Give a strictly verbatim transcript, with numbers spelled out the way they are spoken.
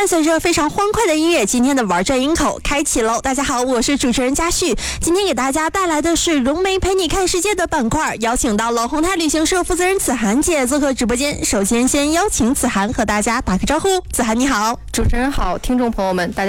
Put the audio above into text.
伴随着非常欢快的音乐，今天的玩转营口开启喽！大家好，我是主持人嘉旭，今天给大家带来的是融媒陪你看世界的板块，邀请到了宏泰旅行社负责人子涵姐做客直播间。首先先邀请子涵和大家打个招呼。子涵你好。 主持人好，听众朋友们大家